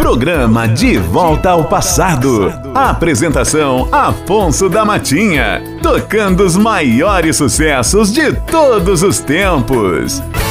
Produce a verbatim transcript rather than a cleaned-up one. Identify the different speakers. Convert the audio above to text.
Speaker 1: Programa De Volta ao Passado. Apresentação Afonso da Matinha. Tocando os maiores sucessos de todos os tempos.